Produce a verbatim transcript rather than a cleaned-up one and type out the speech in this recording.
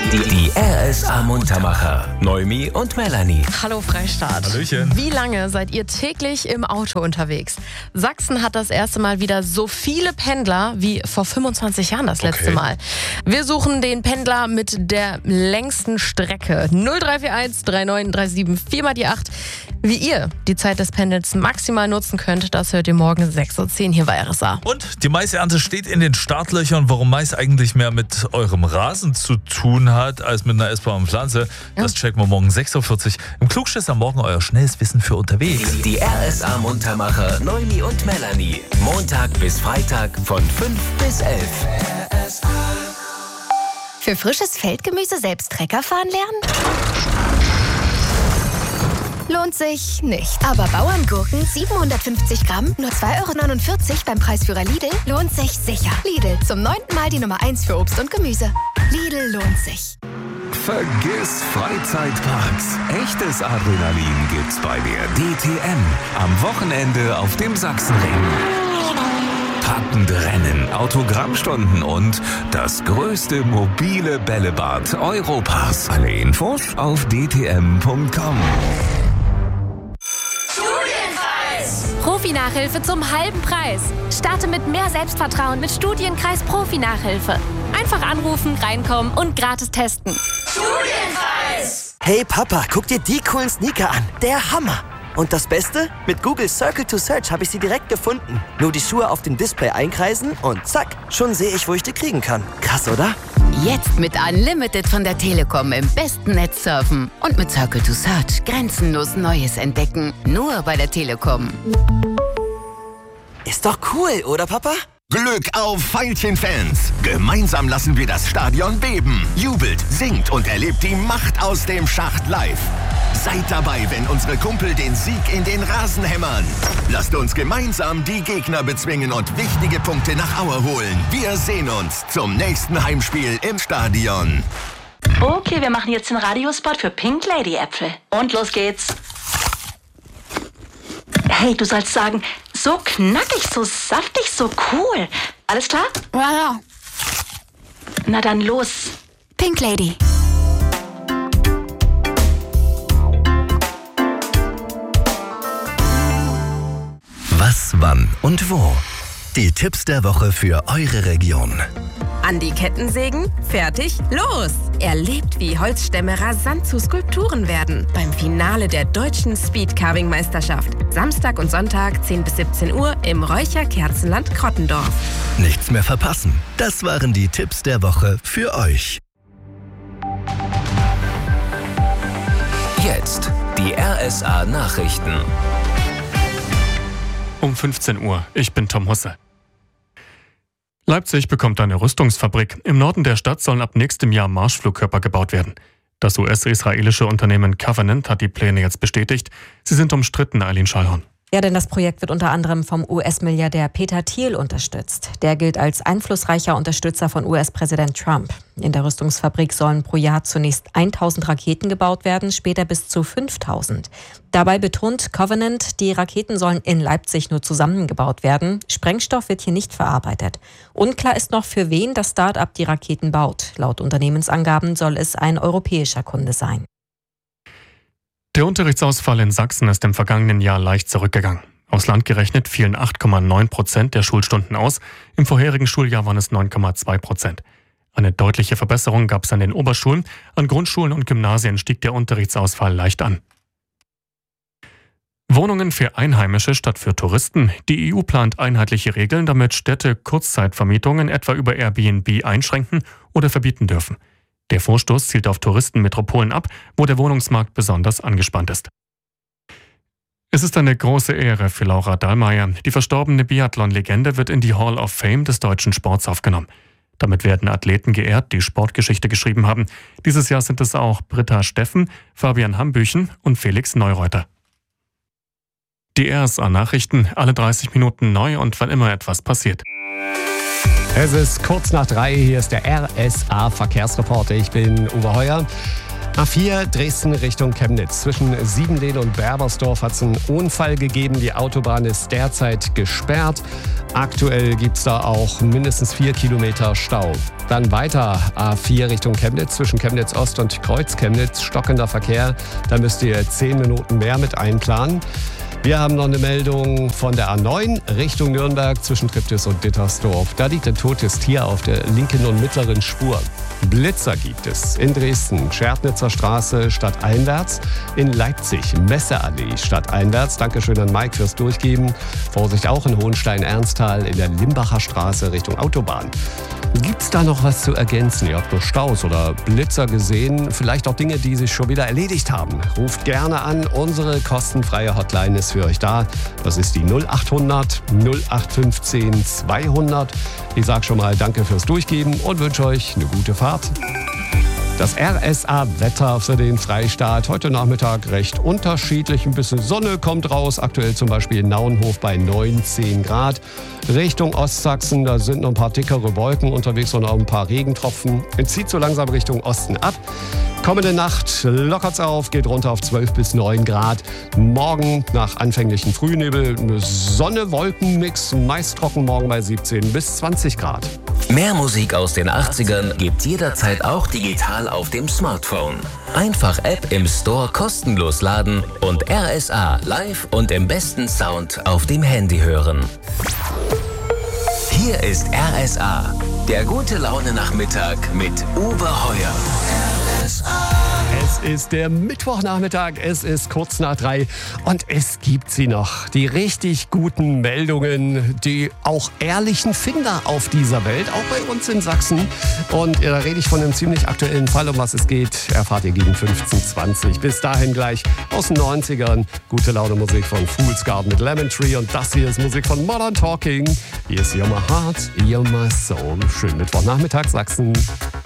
Die, die R S A-Muntermacher. Noemi und Melanie. Hallo Freistaat. Hallöchen. Wie lange seid ihr täglich im Auto unterwegs? Sachsen hat das erste Mal wieder so viele Pendler wie vor fünfundzwanzig Jahren das letzte Okay. Mal. Wir suchen den Pendler mit der längsten Strecke. null drei vier eins drei neun drei sieben vier mal die acht. Wie ihr die Zeit des Pendels maximal nutzen könnt, das hört ihr morgen sechs Uhr zehn hier bei R S A. Und die Maisernte steht in den Startlöchern. Warum Mais eigentlich mehr mit eurem Rasen zu tun hat, als mit einer essbaren Pflanze, Ja. das checken wir morgen sechs Uhr vierzig. Im Klugschiss am Morgen euer schnelles Wissen für unterwegs. Die, die R S A-Muntermacher. Noemi und Melanie. Montag bis Freitag von fünf bis elf. Für frisches Feldgemüse selbst Trecker fahren lernen? Lohnt sich nicht. Aber Bauerngurken siebenhundertfünfzig Gramm, nur zwei Euro neunundvierzig beim Preisführer Lidl, lohnt sich sicher. Lidl, zum neunten Mal die Nummer eins für Obst und Gemüse. Lidl lohnt sich. Vergiss Freizeitparks. Echtes Adrenalin gibt's bei der D T M. Am Wochenende auf dem Sachsenring. Packende Rennen, Autogrammstunden und das größte mobile Bällebad Europas. Alle Infos auf d t m punkt com. Profi-Nachhilfe zum halben Preis. Starte mit mehr Selbstvertrauen mit Studienkreis Profi-Nachhilfe. Einfach anrufen, reinkommen und gratis testen. Hey Papa, guck dir die coolen Sneaker an. Der Hammer. Und das Beste? Mit Google Circle to Search habe ich sie direkt gefunden. Nur die Schuhe auf dem Display einkreisen und zack, schon sehe ich, wo ich die kriegen kann. Krass, oder? Jetzt mit Unlimited von der Telekom im besten Netz surfen und mit Circle to Search grenzenlos Neues entdecken. Nur bei der Telekom. Ist doch cool, oder Papa? Glück auf Veilchen-Fans! Gemeinsam lassen wir das Stadion beben. Jubelt, singt und erlebt die Macht aus dem Schacht live. Seid dabei, wenn unsere Kumpel den Sieg in den Rasen hämmern. Lasst uns gemeinsam die Gegner bezwingen und wichtige Punkte nach Aue holen. Wir sehen uns zum nächsten Heimspiel im Stadion. Okay, wir machen jetzt den Radiospot für Pink Lady Äpfel. Und los geht's. Hey, du sollst sagen, so knackig, so saftig, so cool. Alles klar? Ja, ja. Na dann los. Pink Lady. Was, wann und wo? Die Tipps der Woche für eure Region. An die Kettensägen? Fertig? Los! Erlebt, wie Holzstämme rasant zu Skulpturen werden. Beim Finale der deutschen Speedcarving-Meisterschaft. Samstag und Sonntag, zehn bis siebzehn Uhr im Räucherkerzenland Krottendorf. Nichts mehr verpassen. Das waren die Tipps der Woche für euch. Jetzt die R S A-Nachrichten. Um fünfzehn Uhr. Ich bin Tom Husse. Leipzig bekommt eine Rüstungsfabrik. Im Norden der Stadt sollen ab nächstem Jahr Marschflugkörper gebaut werden. Das U S-israelische Unternehmen Covenant hat die Pläne jetzt bestätigt. Sie sind umstritten, Eileen Schallhorn. Ja, denn das Projekt wird unter anderem vom U S-Milliardär Peter Thiel unterstützt. Der gilt als einflussreicher Unterstützer von U S-Präsident Trump. In der Rüstungsfabrik sollen pro Jahr zunächst tausend Raketen gebaut werden, später bis zu fünftausend. Dabei betont Covenant, die Raketen sollen in Leipzig nur zusammengebaut werden. Sprengstoff wird hier nicht verarbeitet. Unklar ist noch, für wen das Start-up die Raketen baut. Laut Unternehmensangaben soll es ein europäischer Kunde sein. Der Unterrichtsausfall in Sachsen ist im vergangenen Jahr leicht zurückgegangen. Aus Land gerechnet fielen acht Komma neun Prozent der Schulstunden aus. Im vorherigen Schuljahr waren es neun Komma zwei Prozent. Eine deutliche Verbesserung gab es an den Oberschulen. An Grundschulen und Gymnasien stieg der Unterrichtsausfall leicht an. Wohnungen für Einheimische statt für Touristen. Die E U plant einheitliche Regeln, damit Städte Kurzzeitvermietungen etwa über Airbnb einschränken oder verbieten dürfen. Der Vorstoß zielt auf Touristenmetropolen ab, wo der Wohnungsmarkt besonders angespannt ist. Es ist eine große Ehre für Laura Dahlmeier. Die verstorbene Biathlon-Legende wird in die Hall of Fame des deutschen Sports aufgenommen. Damit werden Athleten geehrt, die Sportgeschichte geschrieben haben. Dieses Jahr sind es auch Britta Steffen, Fabian Hambüchen und Felix Neureuter. Die R S A-Nachrichten, alle dreißig Minuten neu und wann immer etwas passiert. Es ist kurz nach drei, hier ist der R S A-Verkehrsreporter. Ich bin Uwe Heuer. A vier Dresden Richtung Chemnitz. Zwischen Siebenlehn und Berbersdorf hat es einen Unfall gegeben. Die Autobahn ist derzeit gesperrt. Aktuell gibt es da auch mindestens vier Kilometer Stau. Dann weiter A vier Richtung Chemnitz. Zwischen Chemnitz Ost und Kreuz Chemnitz stockender Verkehr. Da müsst ihr zehn Minuten mehr mit einplanen. Wir haben noch eine Meldung von der A neun Richtung Nürnberg zwischen Triptis und Dittersdorf. Da liegt ein totes Tier auf der linken und mittleren Spur. Blitzer gibt es in Dresden, Schärtnitzer Straße stadteinwärts, in Leipzig Messeallee stadteinwärts. Dankeschön an Mike fürs Durchgeben. Vorsicht auch in Hohenstein-Ernsthal in der Limbacher Straße Richtung Autobahn. Gibt's da noch was zu ergänzen? Ihr habt nur Staus oder Blitzer gesehen, vielleicht auch Dinge, die sich schon wieder erledigt haben. Ruft gerne an, unsere kostenfreie Hotline ist für euch da. Das ist die null acht hundert null acht fünfzehn zweihundert. Ich sage schon mal danke fürs Durchgeben und wünsche euch eine gute Fahrt. Das R S A-Wetter für den Freistaat. Heute Nachmittag recht unterschiedlich. Ein bisschen Sonne kommt raus. Aktuell zum Beispiel in Nauenhof bei neunzehn Grad. Richtung Ostsachsen, da sind noch ein paar dickere Wolken unterwegs und auch ein paar Regentropfen. Es zieht so langsam Richtung Osten ab. Kommende Nacht lockert's auf, geht runter auf zwölf bis neun Grad. Morgen nach anfänglichen Frühnebel Sonne-Wolken-Mix, meist trocken morgen bei siebzehn bis zwanzig Grad. Mehr Musik aus den achtzigern gibt's jederzeit auch digital auf dem Smartphone. Einfach App im Store kostenlos laden und R S A live und im besten Sound auf dem Handy hören. Hier ist R S A, der gute Laune Nachmittag mit Uwe Heuer. Es ist der Mittwochnachmittag, es ist kurz nach drei und es gibt sie noch. Die richtig guten Meldungen, die auch ehrlichen Finder auf dieser Welt, auch bei uns in Sachsen. Und da rede ich von einem ziemlich aktuellen Fall, um was es geht, erfahrt ihr gegen fünfzehn zwanzig. Bis dahin gleich aus den neunzigern. Gute Laune Musik von Fool's Garden mit Lemon Tree und das hier ist Musik von Modern Talking. Hier ist You're My Heart, You're My Soul. Schönen Mittwochnachmittag, Sachsen.